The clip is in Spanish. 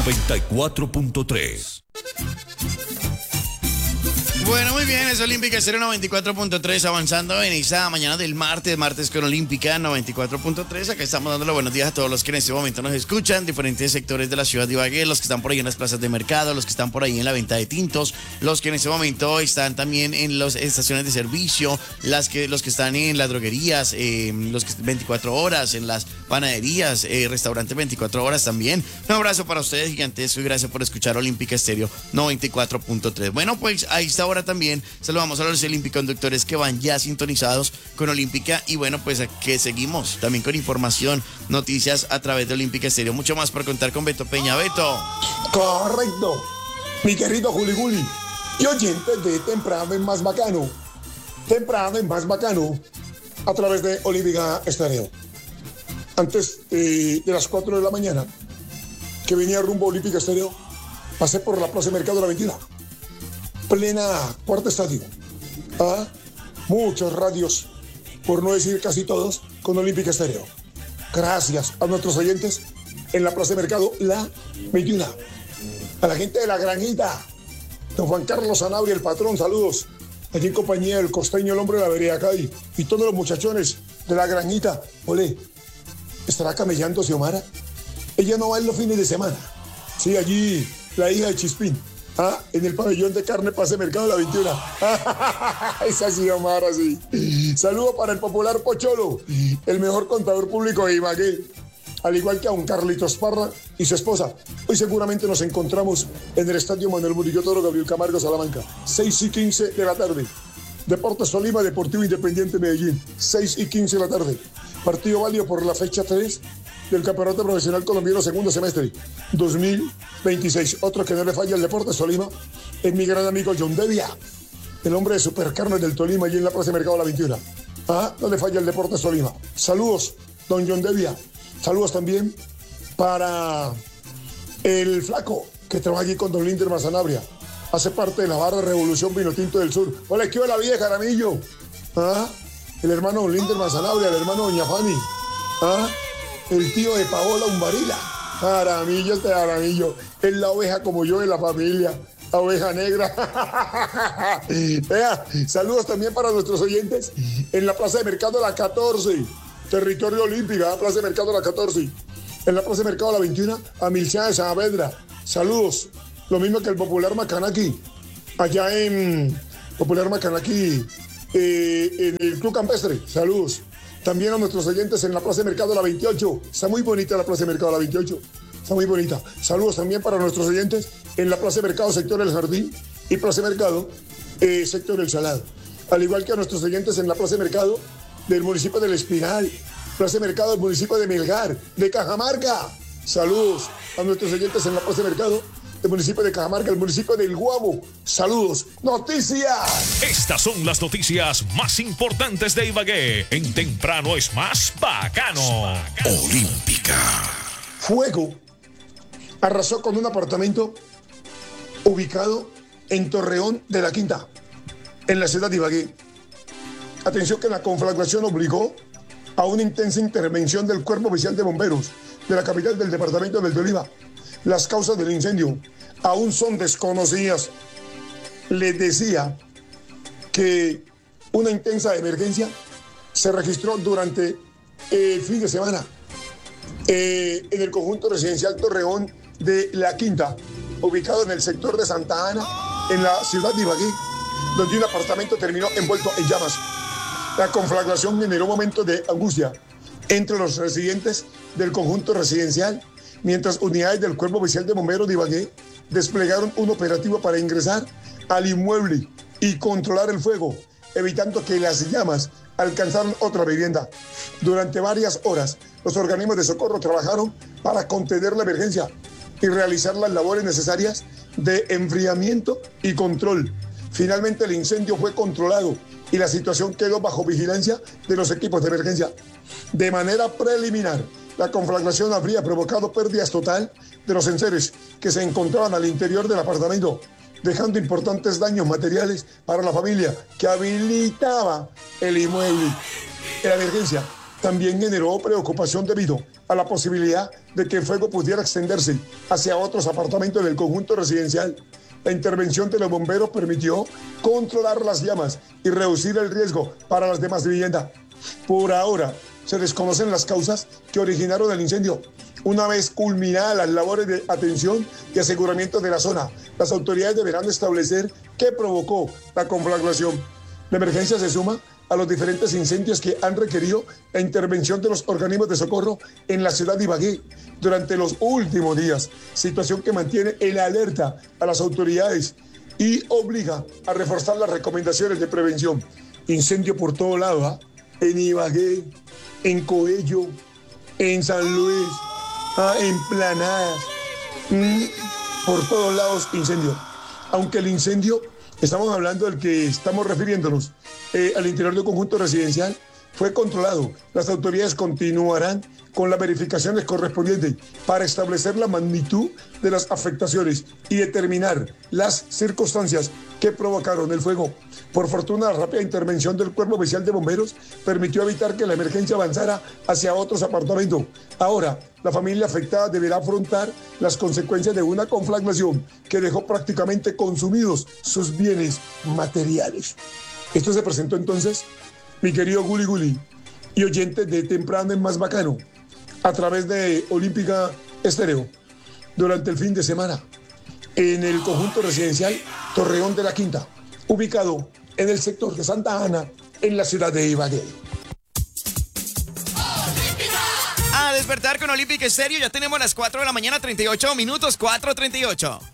94.3. Bueno, muy bien, es Olímpica Estéreo 94.3 avanzando en esta mañana del martes con Olímpica 94.3. Acá estamos dándole buenos días a todos los que en este momento nos escuchan, diferentes sectores de la ciudad de Ibagué, los que están por ahí en las plazas de mercado, los que están por ahí en la venta de tintos, los que en este momento están también en las estaciones de servicio, los que están en las droguerías, los que 24 horas, en las panaderías, restaurantes 24 horas también. Un abrazo para ustedes gigantesco y gracias por escuchar Olímpica Estéreo 94.3. Bueno, pues ahí está. Ahora también saludamos a los olimpiconductores que van ya sintonizados con Olímpica y bueno, pues que seguimos también con información, noticias a través de Olímpica Estéreo. Mucho más por contar con Beto Peña. Beto. Correcto, mi querido Juli Juli. Y oyentes de Temprano es Más Bacano. Temprano es Más Bacano a través de Olímpica Estéreo. Antes de las 4 de la mañana, que venía rumbo a Olímpica Estéreo, pasé por la Plaza de Mercado de la 22. Plena Cuarto Estadio. Muchas radios, por no decir casi todos, con Olímpica Estéreo. Gracias a nuestros oyentes en la Plaza de Mercado, la 21. A la gente de La Granjita, don Juan Carlos Sanabria, el patrón, saludos. Allí en compañía del costeño, el hombre de la vereda Cádiz, y todos los muchachones de La Granjita. Ole, ¿estará camellando Xiomara? Ella no va en los fines de semana. Sí, allí la hija de Chispín. En el pabellón de carne Pase Mercado de la 21. Esa Xiomara, sí. Saludo para el popular Pocholo, el mejor contador público de Ibagué, al igual que a un Carlitos Parra y su esposa. Hoy seguramente nos encontramos en el Estadio Manuel Murillo Toro Gabriel Camargo Salamanca, 6:15 de la tarde. Deportes Tolima, Deportivo Independiente Medellín, 6:15 de la tarde. Partido válido por la fecha 3 del Campeonato Profesional Colombiano segundo semestre 2026. Otro que no le falla al Deportes Tolima es mi gran amigo John Devia, el hombre de Supercarnes del Tolima, allí en la Plaza de Mercado de la 21. No le falla al Deportes Tolima. Saludos, don John Devia. Saludos también para el flaco que trabaja aquí con don Linderman Sanabria. Hace parte de la barra Revolución Vinotinto del Sur. Hola, ¿qué hola, vieja, Jaramillo? El hermano don Linderman Sanabria, el hermano doña Fanny. El tío de Paola Umbarila. Jaramillo, este Jaramillo. Es la oveja como yo de la familia. La oveja negra. Saludos también para nuestros oyentes en la Plaza de Mercado de la 14. Territorio Olímpica, Plaza de Mercado de la 14. En la Plaza de Mercado de la 21, a Milcia de Saavedra. Saludos. Lo mismo que el Popular Macanaki. Allá en Popular Macanaki, en el Club Campestre. Saludos. También a nuestros oyentes en la Plaza de Mercado de la 28. Está muy bonita la Plaza de Mercado de la 28. Está muy bonita. Saludos también para nuestros oyentes en la Plaza de Mercado, sector El Jardín, y Plaza de Mercado, sector El Salado. Al igual que a nuestros oyentes en la Plaza de Mercado del municipio del Espinal, Plaza de Mercado del municipio de Melgar, de Cajamarca. Saludos a nuestros oyentes en la Plaza de Mercado del municipio de Cajamarca, el municipio del Guamo. Saludos. Noticias. Estas son las noticias más importantes de Ibagué. En Temprano es Más Bacano. Olímpica. Fuego arrasó con un apartamento ubicado en Torreón de la Quinta, en la ciudad de Ibagué. Atención que la conflagración obligó a una intensa intervención del Cuerpo Oficial de Bomberos de la capital del departamento del Tolima. Las causas del incendio aún son desconocidas. Les decía que una intensa emergencia se registró durante el fin de semana en el conjunto residencial Torreón de la Quinta, ubicado en el sector de Santa Ana, en la ciudad de Ibagué, donde un apartamento terminó envuelto en llamas. La conflagración generó momentos de angustia entre los residentes del conjunto residencial, mientras unidades del Cuerpo Oficial de Bomberos de Ibagué desplegaron un operativo para ingresar al inmueble y controlar el fuego, evitando que las llamas alcanzaran otra vivienda. Durante varias horas, los organismos de socorro trabajaron para contener la emergencia y realizar las labores necesarias de enfriamiento y control. Finalmente, el incendio fue controlado y la situación quedó bajo vigilancia de los equipos de emergencia. De manera preliminar, la conflagración habría provocado pérdidas total de los enseres que se encontraban al interior del apartamento, dejando importantes daños materiales para la familia que habilitaba el inmueble. La emergencia también generó preocupación debido a la posibilidad de que el fuego pudiera extenderse hacia otros apartamentos del conjunto residencial. La intervención de los bomberos permitió controlar las llamas y reducir el riesgo para las demás viviendas. Por ahora, se desconocen las causas que originaron el incendio. Una vez culminadas las labores de atención y aseguramiento de la zona, las autoridades deberán establecer qué provocó la conflagración. La emergencia se suma a los diferentes incendios que han requerido la intervención de los organismos de socorro en la ciudad de Ibagué durante los últimos días, situación que mantiene en alerta a las autoridades y obliga a reforzar las recomendaciones de prevención. Incendio por todo lado, en Ibagué, en Coello, en San Luis, en Planadas, por todos lados incendio. Aunque el incendio, estamos hablando del que estamos refiriéndonos, al interior del conjunto residencial, fue controlado. Las autoridades continuarán con las verificaciones correspondientes para establecer la magnitud de las afectaciones y determinar las circunstancias que provocaron el fuego. Por fortuna, la rápida intervención del Cuerpo Oficial de Bomberos permitió evitar que la emergencia avanzara hacia otros apartamentos. Ahora, la familia afectada deberá afrontar las consecuencias de una conflagración que dejó prácticamente consumidos sus bienes materiales. Esto se presentó entonces, mi querido Guli Guli y oyentes de Temprano es Más Bacano, a través de Olímpica Estéreo, durante el fin de semana, en el conjunto residencial Torreón de la Quinta, ubicado en el sector de Santa Ana, en la ciudad de Ibagué. A despertar con Olímpica Estéreo, ya tenemos las 4 de la mañana, 38 minutos, 4:38.